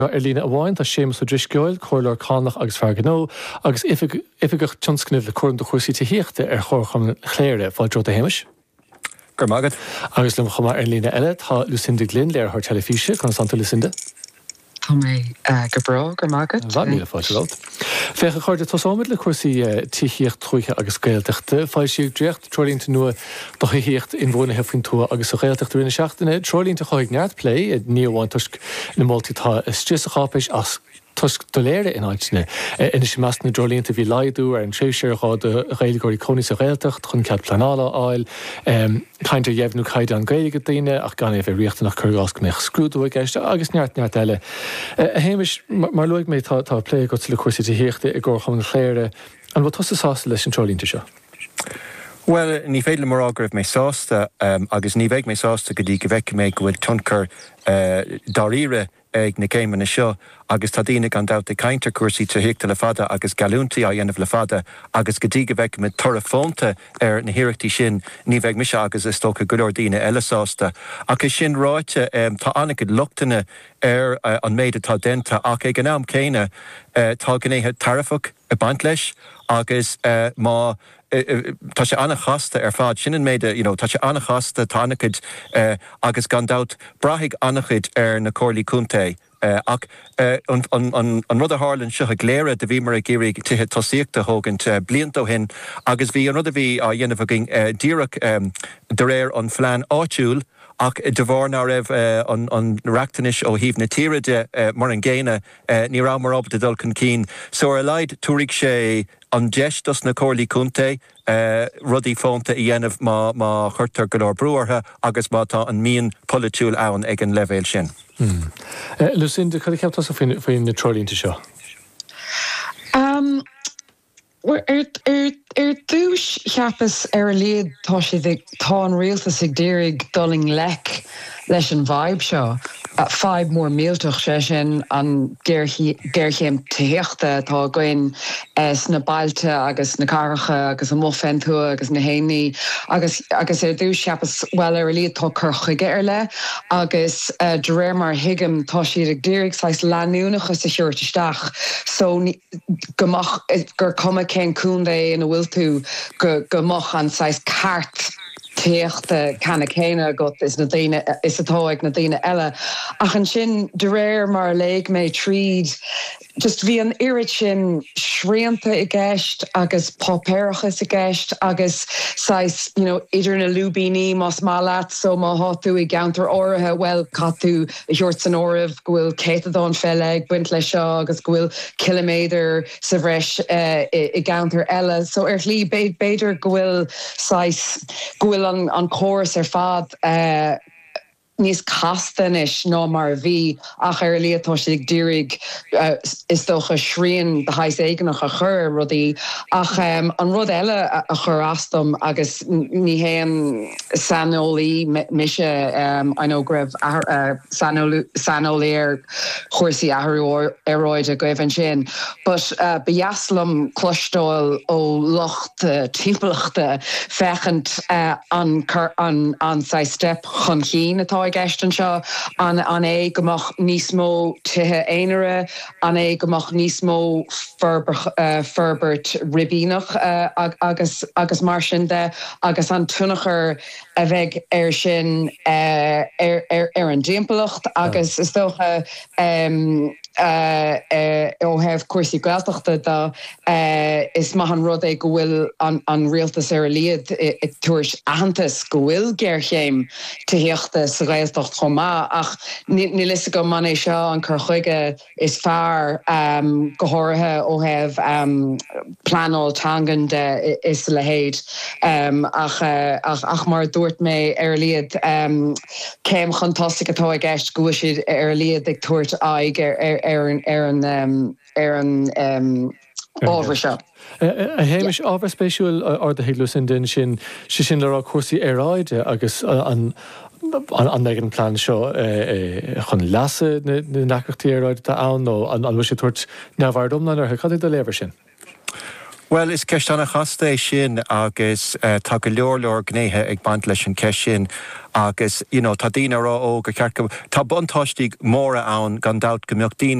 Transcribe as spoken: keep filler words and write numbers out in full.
Erlína amháin tá sémas ó drisceoil choirleir cánach agus fear gnó agus ifigach tionscnimh le chum do chuirsaí tíochta ar chorcham chléire fáil dro a héimis. Gur mágad. Agus lem chumá Erlína eile tá Lucinda Glynn léir th telefíse chun Santa Lucinda. Tá mé go bra gur mágad. Bha míle fáilte. Fecha chuirde tosáid le chuirsaí tíocht tríocha agus scéalteachta fáil siad dréocht trolínta nua do chuíocht in bhna hefinn tú agus a réalteachta rinne seachtainna trolínta chuig neart play ní bháin tuisc na moltítá stris a chápéis as tusk do léire in áitne. Ina sé meas na drolínta bhí laidú ar an tréisiirá de réilegóirí coní sa réalteacht chun cead planála áil, chaintear dhéhnú chaide an gaiige daine ach gan é bh riochtta nach churgás go méich scrúdú gceiste agus neart neart eile. A héimis mar luig méid tá lé go le cuasaí tíochta i ggur chum na chléire an bh tusa sásta leis an trolínta seo. Well, ní féile mar ágribh mé sásta um, agus ní bheith mé sásta go dtí go bheice mé go bhfuil tuncar uh, daríre ag na céime na seo agus tá daoine gan dáta caintear cuasaí tíochta le fada agus galúntaí a dhéanamh le fada agus go dtí go bheice me torafónta ar na hiireachtaí sin ní bheith mise agus is tócha go leor daoine eile sásta. Agus sin ráite um, tá anna go luchtainna ar uh, an méid atá denta ach ag an am céine uh, tá gnéthe tarafach a bant leis agus uh, má tá sé anna chasta ar fád sinan méide, you know, tá sé anna chasta tánachid uh, agus gandát brathigh annachid ar na cóirlaí cúntaí. Uh, ach uh, an, an, an, an rud a hálann seo a gléire de bhí mar a géirí tuthe tosíochta thógant uh, bliantó hin agus bhí an rud a bhí a dhéanamh agin uh, díreach um, de réir an phlean áitiúil ach de bhar ná raibh uh, an, an reachtanis ó híomh na tíreide uh, mar an ggéine uh, ní rá mar ob de dul chun cín. So ar leid túraigh sé an deistas na cóirlaí cúntaí uh, rudí fónta i dhéanamh má, má chuirtar go leor brúartha agus má tá an míon politiúil ann ag an levéil sin. Hmm. Uh, Lucinda, cad ceaptas a faoin na trolínta seo? Um, er, er, er dúis cheapas ar a léad tá si tá an rialtas ag déirigh doling lec leis an vibe seo. Uh, five mór mílteach sé sin an ggéirchéim tíochta tá goin uh, sna bailte agus na caracha agus an mofentú agus na héanaí agus agus ar dús seapas well ar a líad tá curchuige ar le agus uh, de réir mar hiigim tá siad ag déirigh sais leanúnachas sa seirtisteach so gomach gur cuma cén cúndé ina bhfuil tú go gomach an sais cart tíochta canna céine got is na daine is atáig na daine eile ach an sin de réir mar léig mé tríd just bhí an irid sin srianta i gceist agus pápéirechas i gceist agus sais you know idir na lúbíní más má leat so má háú i gantar áirithe well catú i dúirt san áibh go bhfuil céitadán felleg buint lei seo agus go bhfuil kilométer sa bhreis uh, i, i gantar eile so ar lí beidir go bhfuil sais go bhfuil an, an chóras ar fad uh, níos castanis ná mar bhí ach ar líatá si ag dírig uh, is dócha sríon de hais éigenach a chur rudí ach um, an rud eile a, a chur astom agus ní héan sanolí mise um, I know greibh uh, sanoléir chuirsaí ahrú aróid a goibh an sin but uh, beaslam clostáil ó locht uh, timpachta fechant uh, an, an, an sa step chun chin atá gestan seo an an é gomach níos mó tuthe éanire an é gomach níos mó ferbert ribínach uh, ag, agus agus mar sin de agus an tunacher a bheith ar sin uh, ar, ar, ar an dimpelacht agus is dócha um, uh, uh, ó hef cuasaí gailteachta da uh, is maith an rud é go bhfuil an, an rialtas ar a líad i, i tuairs ahantas go bhfuil géirchéim tíochta sa réalteacht chomá ach ní, ní lisa go man é seo an chur chuige is fearr um, go háirithe ó hef um, planál tangan de is le héad um, ach, uh, ach, ach mar dúirt mé ar líad um, céim chantástic atá ag gceist go siad ar líad ag tuairt aig ar, ar, ar an ar an um, ar an um, ábhar seo. A héimis ábhar spéisiúil ar de héadú sin den sin si sin le rá cuasaí aráide agus an an an plan seo chun leasa na nachachtaí aráide tá ann nó an bhfuil sé tuairt neamhhardom na ar cad é do léibhar sin. Well, is ceistena chasta sin agus uh, tá go leorlór gnéthe ag bant leis an ceis sin agus you know, tá dtíine rá ó go cearcam tá buntáistí móra ann gan dat go mbeocht